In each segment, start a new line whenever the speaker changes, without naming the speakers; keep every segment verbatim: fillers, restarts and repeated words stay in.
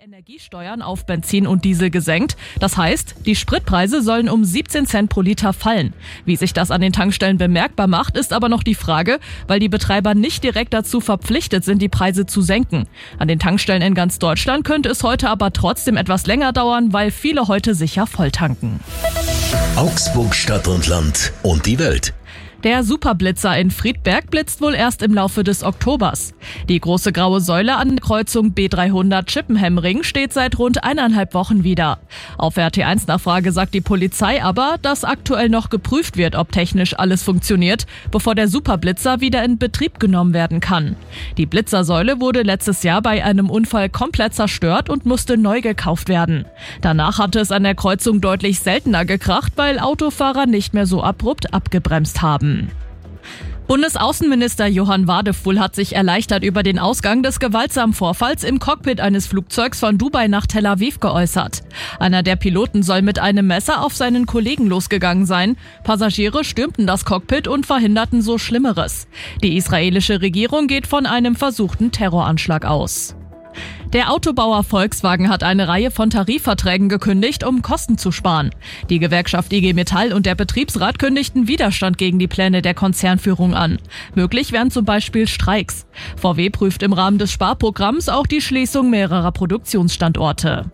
Energiesteuern auf Benzin und Diesel gesenkt. Das heißt, die Spritpreise sollen um siebzehn Cent pro Liter fallen. Wie sich das an den Tankstellen bemerkbar macht, ist aber noch die Frage, weil die Betreiber nicht direkt dazu verpflichtet sind, die Preise zu senken. An den Tankstellen in ganz Deutschland könnte es heute aber trotzdem etwas länger dauern, weil viele heute sicher volltanken.
Augsburg Stadt und Land und die Welt.
Der Superblitzer in Friedberg blitzt wohl erst im Laufe des Oktobers. Die große graue Säule an der Kreuzung B dreihundert Chippenham-Ring steht seit rund eineinhalb Wochen wieder. Auf R T eins Nachfrage sagt die Polizei aber, dass aktuell noch geprüft wird, ob technisch alles funktioniert, bevor der Superblitzer wieder in Betrieb genommen werden kann. Die Blitzersäule wurde letztes Jahr bei einem Unfall komplett zerstört und musste neu gekauft werden. Danach hatte es an der Kreuzung deutlich seltener gekracht, weil Autofahrer nicht mehr so abrupt abgebremst haben. Bundesaußenminister Johann Wadefuhl hat sich erleichtert über den Ausgang des gewaltsamen Vorfalls im Cockpit eines Flugzeugs von Dubai nach Tel Aviv geäußert. Einer der Piloten soll mit einem Messer auf seinen Kollegen losgegangen sein. Passagiere stürmten das Cockpit und verhinderten so Schlimmeres. Die israelische Regierung geht von einem versuchten Terroranschlag aus. Der Autobauer Volkswagen hat eine Reihe von Tarifverträgen gekündigt, um Kosten zu sparen. Die Gewerkschaft I G Metall und der Betriebsrat kündigten Widerstand gegen die Pläne der Konzernführung an. Möglich wären zum Beispiel Streiks. V W prüft im Rahmen des Sparprogramms auch die Schließung mehrerer Produktionsstandorte.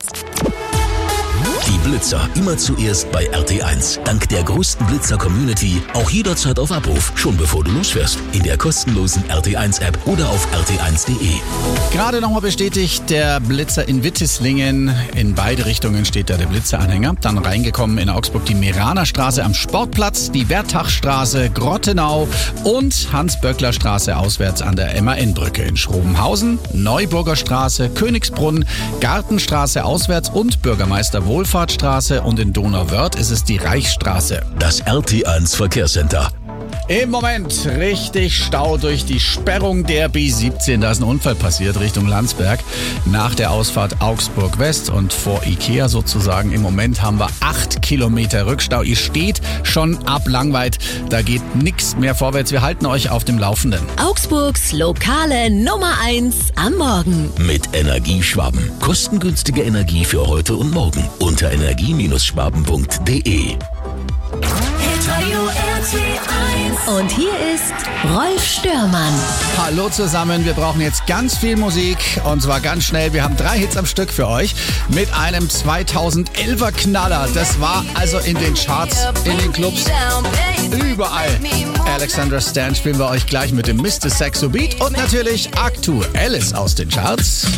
Die Blitzer immer zuerst bei R T eins. Dank der größten Blitzer-Community auch jederzeit auf Abruf, schon bevor du losfährst. In der kostenlosen R T eins App oder auf r t eins punkt d e.
Gerade nochmal bestätigt, der Blitzer in Wittislingen. In beide Richtungen steht da der Blitzeranhänger. Dann reingekommen in Augsburg die Meranerstraße am Sportplatz, die Wertachstraße, Grottenau und Hans-Böckler-Straße auswärts an der M A N-Brücke in Schrobenhausen, Neuburger Straße, Königsbrunn, Gartenstraße auswärts und Bürgermeister Wohlfahrtsstraße und in Donauwörth ist es die Reichsstraße.
Das R T eins Verkehrscenter.
Im Moment richtig Stau durch die Sperrung der B siebzehn. Da ist ein Unfall passiert Richtung Landsberg nach der Ausfahrt Augsburg West und vor Ikea sozusagen. Im Moment haben wir acht Kilometer Rückstau. Ihr steht schon ab Langweid. Da geht nichts mehr vorwärts. Wir halten euch auf dem Laufenden.
Augsburgs lokale Nummer eins am Morgen.
Mit Energieschwaben. Kostengünstige Energie für heute und morgen. Unter energie schwaben punkt d e.
Und hier ist Rolf Störmann.
Hallo zusammen, wir brauchen jetzt ganz viel Musik und zwar ganz schnell. Wir haben drei Hits am Stück für euch mit einem zweitausendelfer Knaller. Das war also in den Charts, in den Clubs, überall. Alexandra Stan spielen wir euch gleich mit dem Mister Saxo Beat und natürlich aktuelles aus den Charts.